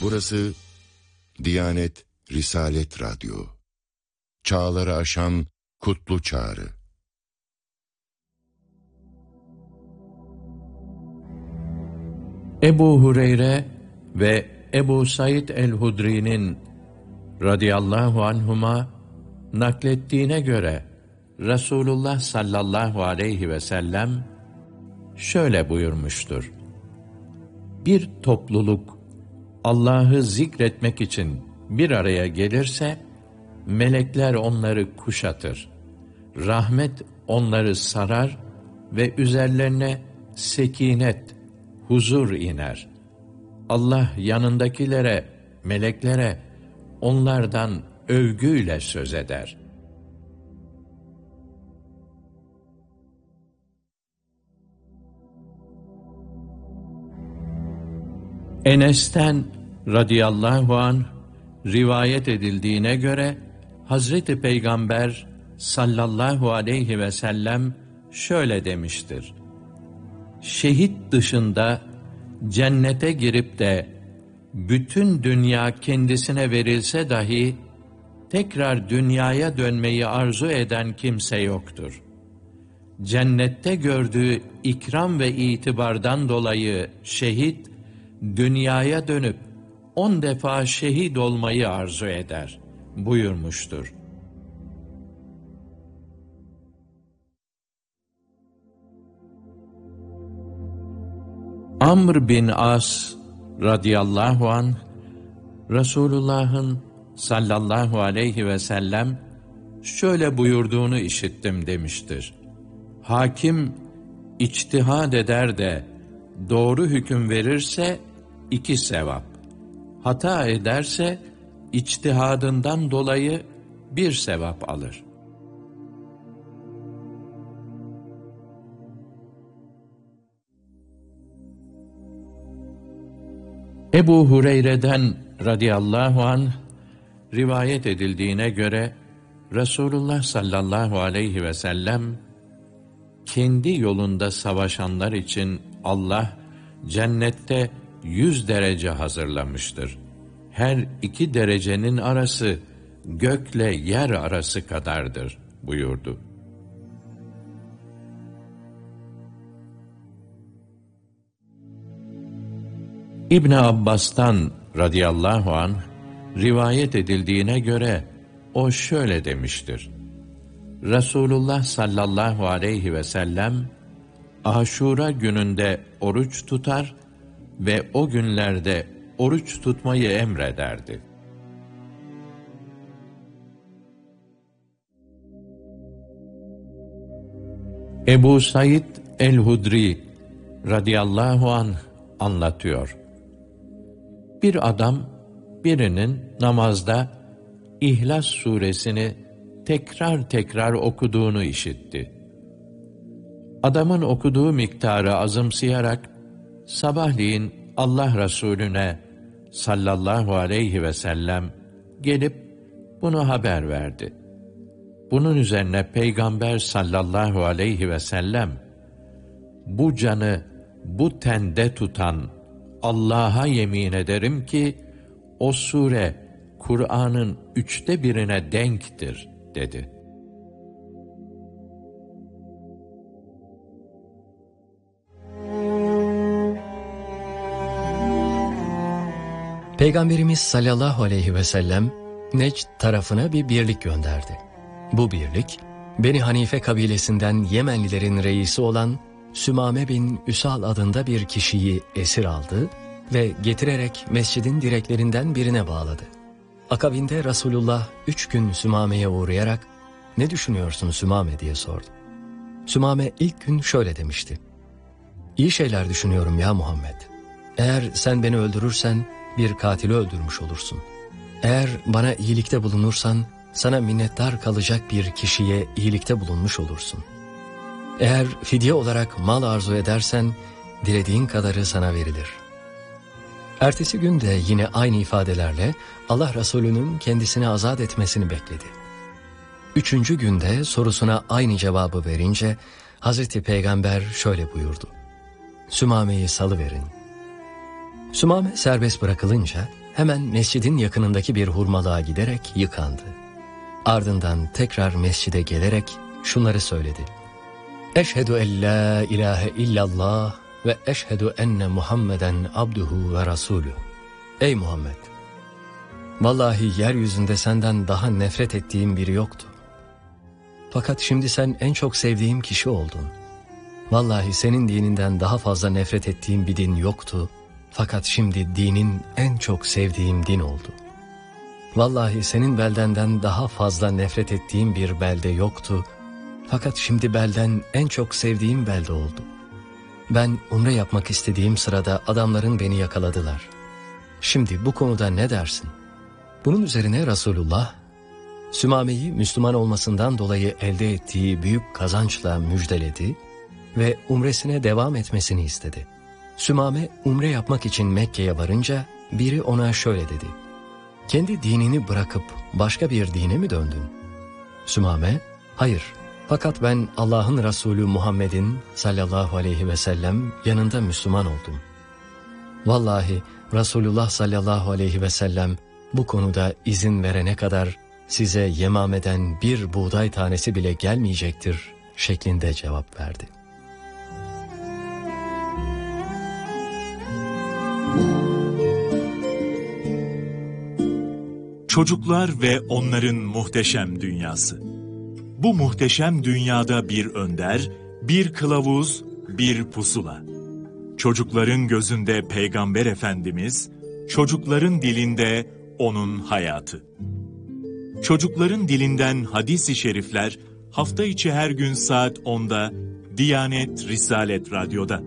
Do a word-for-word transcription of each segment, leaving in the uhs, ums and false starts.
Burası Diyanet Risalet Radyo. Çağları aşan kutlu çağrı. Ebu Hureyre ve Ebu Said el-Hudri'nin radıyallahu anhuma naklettiğine göre Resulullah sallallahu aleyhi ve sellem şöyle buyurmuştur: Bir topluluk Allah'ı zikretmek için bir araya gelirse, melekler onları kuşatır. Rahmet onları sarar ve üzerlerine sekinet, huzur iner. Allah yanındakilere, meleklere onlardan övgüyle söz eder. Enes'ten radıyallahu anh rivayet edildiğine göre Hazreti Peygamber sallallahu aleyhi ve sellem şöyle demiştir: Şehit dışında cennete girip de bütün dünya kendisine verilse dahi tekrar dünyaya dönmeyi arzu eden kimse yoktur. Cennette gördüğü ikram ve itibardan dolayı şehit, dünyaya dönüp on defa şehit olmayı arzu eder buyurmuştur. Amr bin As radıyallahu anh, Resulullah'ın sallallahu aleyhi ve sellem şöyle buyurduğunu işittim demiştir: Hakim içtihad eder de doğru hüküm verirse iki sevap, hata ederse içtihadından dolayı bir sevap alır. Ebu Hureyre'den radıyallahu anh rivayet edildiğine göre Resulullah sallallahu aleyhi ve sellem kendi yolunda savaşanlar için Allah cennette yüz derece hazırlamıştır. Her iki derecenin arası gökle yer arası kadardır buyurdu. İbn Abbas'tan radıyallahu anh rivayet edildiğine göre o şöyle demiştir: Resulullah sallallahu aleyhi ve sellem Aşura gününde oruç tutar ve o günlerde oruç tutmayı emrederdi. Ebu Said el-Hudri radıyallahu anh anlatıyor: Bir adam birinin namazda İhlas suresini tekrar tekrar okuduğunu işitti. Adamın okuduğu miktarı azımsayarak sabahleyin Allah Resulüne sallallahu aleyhi ve sellem gelip bunu haber verdi. Bunun üzerine Peygamber sallallahu aleyhi ve sellem, bu canı bu tende tutan Allah'a yemin ederim ki o sure Kur'an'ın üçte birine denktir dedi. Peygamberimiz sallallahu aleyhi ve sellem Necd tarafına bir birlik gönderdi. Bu birlik Beni Hanife kabilesinden Yemenlilerin reisi olan Sümame bin Üsal adında bir kişiyi esir aldı ve getirerek mescidin direklerinden birine bağladı. Akabinde Resulullah üç gün Sümame'ye uğrayarak "Ne düşünüyorsun Sümame?" diye sordu. Sümame ilk gün şöyle demişti: "İyi şeyler düşünüyorum ya Muhammed. Eğer sen beni öldürürsen bir katili öldürmüş olursun. Eğer bana iyilikte bulunursan sana minnettar kalacak bir kişiye iyilikte bulunmuş olursun. Eğer fidye olarak mal arzu edersen dilediğin kadarı sana verilir." Ertesi gün de yine aynı ifadelerle Allah Resulü'nün kendisini azat etmesini bekledi. Üçüncü günde sorusuna aynı cevabı verince Hazreti Peygamber şöyle buyurdu: "Sümame'yi salıverin." Sümame serbest bırakılınca hemen mescidin yakınındaki bir hurmalığa giderek yıkandı. Ardından tekrar mescide gelerek şunları söyledi. Eşhedü en la ilahe illallah ve eşhedü enne Muhammeden abduhu ve rasulü. Ey Muhammed! Vallahi yeryüzünde senden daha nefret ettiğim biri yoktu. Fakat şimdi sen en çok sevdiğim kişi oldun. Vallahi senin dininden daha fazla nefret ettiğim bir din yoktu. Fakat şimdi dinin en çok sevdiğim din oldu. Vallahi senin beldenden daha fazla nefret ettiğim bir belde yoktu. Fakat şimdi belden en çok sevdiğim belde oldu. Ben umre yapmak istediğim sırada adamların beni yakaladılar. Şimdi bu konuda ne dersin? Bunun üzerine Resulullah, Sümame'yi Müslüman olmasından dolayı elde ettiği büyük kazançla müjdeledi ve umresine devam etmesini istedi. Sümame umre yapmak için Mekke'ye varınca biri ona şöyle dedi. Kendi dinini bırakıp başka bir dine mi döndün? Sümame, hayır. Fakat ben Allah'ın Resulü Muhammed'in sallallahu aleyhi ve sellem yanında Müslüman oldum. Vallahi Resulullah sallallahu aleyhi ve sellem bu konuda izin verene kadar size Yemame'den bir buğday tanesi bile gelmeyecektir şeklinde cevap verdi. Çocuklar ve onların muhteşem dünyası. Bu muhteşem dünyada bir önder, bir kılavuz, bir pusula. Çocukların gözünde Peygamber Efendimiz, çocukların dilinde onun hayatı. Çocukların dilinden hadis-i şerifler hafta içi her gün saat onda Diyanet Risalet Radyo'da.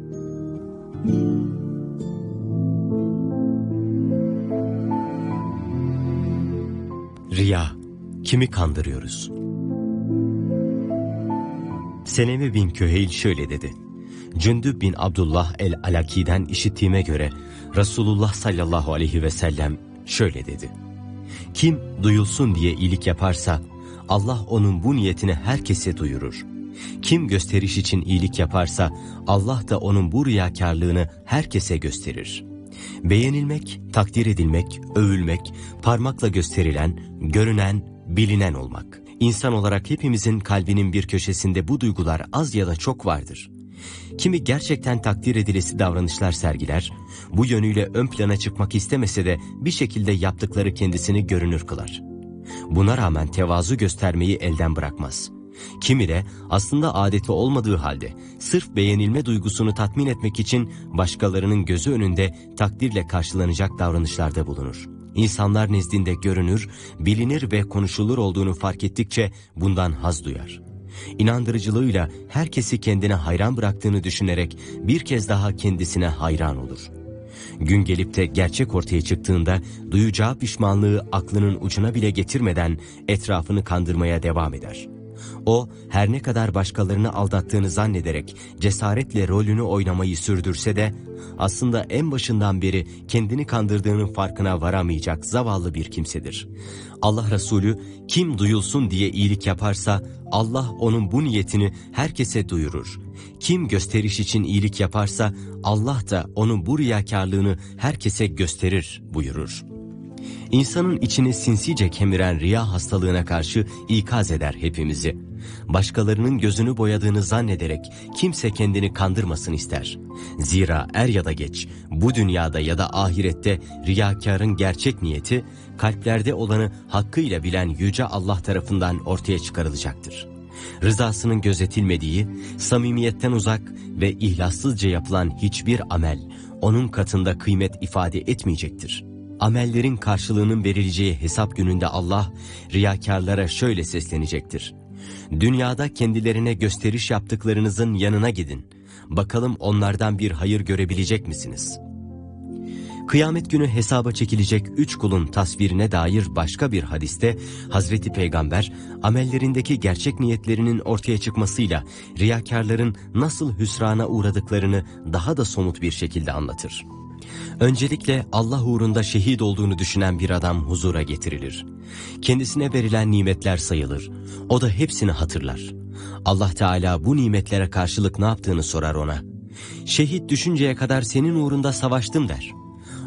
Riya, kimi kandırıyoruz? Senemi bin Köheyl şöyle dedi. Cündüb bin Abdullah el-Alaki'den işittiğime göre Resulullah sallallahu aleyhi ve sellem şöyle dedi. Kim duyulsun diye iyilik yaparsa Allah onun bu niyetini herkese duyurur. Kim gösteriş için iyilik yaparsa Allah da onun bu riyakarlığını herkese gösterir. Beğenilmek, takdir edilmek, övülmek, parmakla gösterilen, görünen, bilinen olmak. İnsan olarak hepimizin kalbinin bir köşesinde bu duygular az ya da çok vardır. Kimi gerçekten takdir edilesi davranışlar sergiler, bu yönüyle ön plana çıkmak istemese de bir şekilde yaptıkları kendisini görünür kılar. Buna rağmen tevazu göstermeyi elden bırakmaz. Kimi de aslında adeti olmadığı halde sırf beğenilme duygusunu tatmin etmek için başkalarının gözü önünde takdirle karşılanacak davranışlarda bulunur. İnsanlar nezdinde görünür, bilinir ve konuşulur olduğunu fark ettikçe bundan haz duyar. İnandırıcılığıyla herkesi kendine hayran bıraktığını düşünerek bir kez daha kendisine hayran olur. Gün gelip de gerçek ortaya çıktığında duyacağı pişmanlığı aklının ucuna bile getirmeden etrafını kandırmaya devam eder. O, her ne kadar başkalarını aldattığını zannederek cesaretle rolünü oynamayı sürdürse de aslında en başından beri kendini kandırdığının farkına varamayacak zavallı bir kimsedir. Allah Resulü kim duyulsun diye iyilik yaparsa Allah onun bu niyetini herkese duyurur. Kim gösteriş için iyilik yaparsa Allah da onun bu riyakarlığını herkese gösterir buyurur. İnsanın içini sinsice kemiren riya hastalığına karşı ikaz eder hepimizi. Başkalarının gözünü boyadığını zannederek kimse kendini kandırmasın ister. Zira er ya da geç bu dünyada ya da ahirette riyakarın gerçek niyeti kalplerde olanı hakkıyla bilen Yüce Allah tarafından ortaya çıkarılacaktır. Rızasının gözetilmediği, samimiyetten uzak ve ihlassızca yapılan hiçbir amel onun katında kıymet ifade etmeyecektir. Amellerin karşılığının verileceği hesap gününde Allah riyakarlara şöyle seslenecektir. Dünyada kendilerine gösteriş yaptıklarınızın yanına gidin. Bakalım onlardan bir hayır görebilecek misiniz? Kıyamet günü hesaba çekilecek üç kulun tasvirine dair başka bir hadiste Hazreti Peygamber amellerindeki gerçek niyetlerinin ortaya çıkmasıyla riyakarların nasıl hüsrana uğradıklarını daha da somut bir şekilde anlatır. Öncelikle Allah uğrunda şehit olduğunu düşünen bir adam huzura getirilir. Kendisine verilen nimetler sayılır. O da hepsini hatırlar. Allah Teala bu nimetlere karşılık ne yaptığını sorar ona. Şehit düşünceye kadar senin uğrunda savaştım der.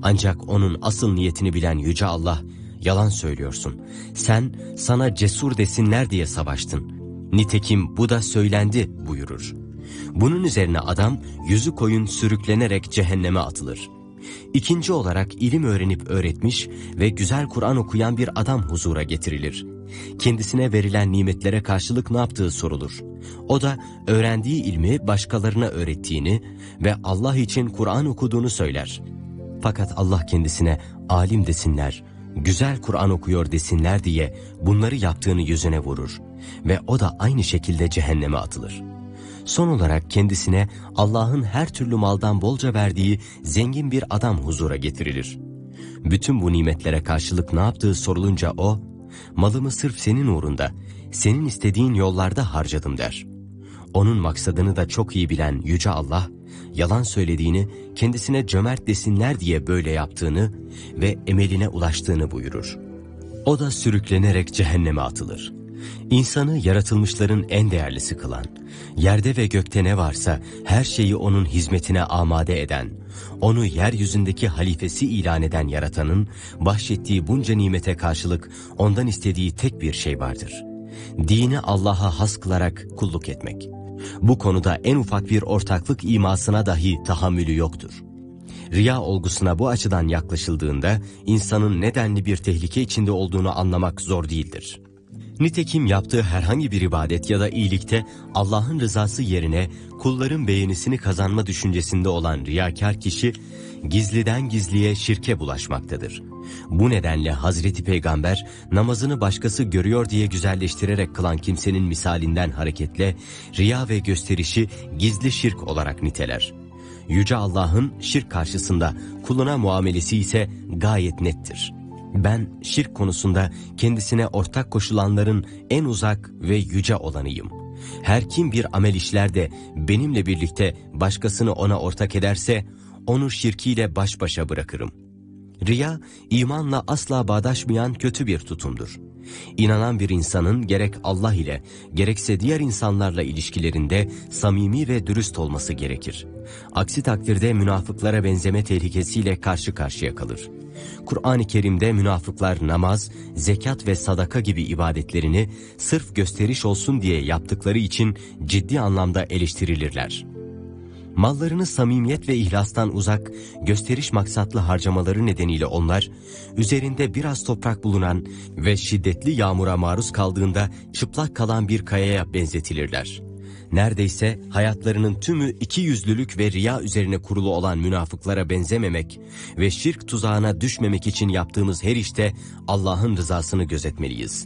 Ancak onun asıl niyetini bilen Yüce Allah, yalan söylüyorsun. Sen sana cesur desinler diye savaştın. Nitekim bu da söylendi buyurur. Bunun üzerine adam yüzü koyun sürüklenerek cehenneme atılır. İkinci olarak ilim öğrenip öğretmiş ve güzel Kur'an okuyan bir adam huzura getirilir. Kendisine verilen nimetlere karşılık ne yaptığı sorulur. O da öğrendiği ilmi başkalarına öğrettiğini ve Allah için Kur'an okuduğunu söyler. Fakat Allah kendisine alim desinler, güzel Kur'an okuyor desinler diye bunları yaptığını yüzüne vurur ve o da aynı şekilde cehenneme atılır. Son olarak kendisine Allah'ın her türlü maldan bolca verdiği zengin bir adam huzura getirilir. Bütün bu nimetlere karşılık ne yaptığı sorulunca o, malımı sırf senin uğrunda, senin istediğin yollarda harcadım der. Onun maksadını da çok iyi bilen Yüce Allah, yalan söylediğini, kendisine cömert desinler diye böyle yaptığını ve emeline ulaştığını buyurur. O da sürüklenerek cehenneme atılır. İnsanı yaratılmışların en değerlisi kılan, yerde ve gökte ne varsa her şeyi onun hizmetine amade eden, onu yeryüzündeki halifesi ilan eden yaratanın bahşettiği bunca nimete karşılık ondan istediği tek bir şey vardır. Dini Allah'a has kılarak kulluk etmek. Bu konuda en ufak bir ortaklık imasına dahi tahammülü yoktur. Riya olgusuna bu açıdan yaklaşıldığında insanın nedenli bir tehlike içinde olduğunu anlamak zor değildir. Nitekim yaptığı herhangi bir ibadet ya da iyilikte Allah'ın rızası yerine kulların beğenisini kazanma düşüncesinde olan riyakar kişi gizliden gizliye şirke bulaşmaktadır. Bu nedenle Hazreti Peygamber namazını başkası görüyor diye güzelleştirerek kılan kimsenin misalinden hareketle riya ve gösterişi gizli şirk olarak niteler. Yüce Allah'ın şirk karşısında kuluna muamelesi ise gayet nettir. Ben şirk konusunda kendisine ortak koşulanların en uzak ve yüce olanıyım. Her kim bir amel işler de benimle birlikte başkasını ona ortak ederse onu şirkiyle baş başa bırakırım. Riya, imanla asla bağdaşmayan kötü bir tutumdur. İnanan bir insanın gerek Allah ile gerekse diğer insanlarla ilişkilerinde samimi ve dürüst olması gerekir. Aksi takdirde münafıklara benzeme tehlikesiyle karşı karşıya kalır. Kur'an-ı Kerim'de münafıklar namaz, zekat ve sadaka gibi ibadetlerini sırf gösteriş olsun diye yaptıkları için ciddi anlamda eleştirilirler. Mallarını samimiyet ve ihlastan uzak, gösteriş maksatlı harcamaları nedeniyle onlar, üzerinde biraz toprak bulunan ve şiddetli yağmura maruz kaldığında çıplak kalan bir kayaya benzetilirler. Neredeyse hayatlarının tümü ikiyüzlülük ve riya üzerine kurulu olan münafıklara benzememek ve şirk tuzağına düşmemek için yaptığımız her işte Allah'ın rızasını gözetmeliyiz.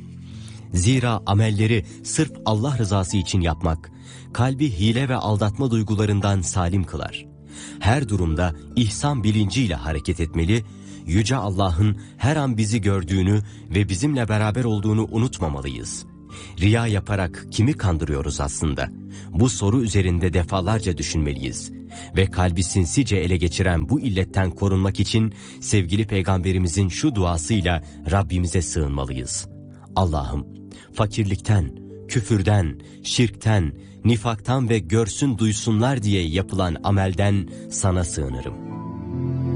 Zira amelleri sırf Allah rızası için yapmak, kalbi hile ve aldatma duygularından salim kılar. Her durumda ihsan bilinciyle hareket etmeli, Yüce Allah'ın her an bizi gördüğünü ve bizimle beraber olduğunu unutmamalıyız. Riya yaparak kimi kandırıyoruz aslında? Bu soru üzerinde defalarca düşünmeliyiz. Ve kalbi sinsice ele geçiren bu illetten korunmak için sevgili Peygamberimizin şu duasıyla Rabbimize sığınmalıyız. Allah'ım, fakirlikten, küfürden, şirkten, nifaktan ve görsün duysunlar diye yapılan amelden sana sığınırım.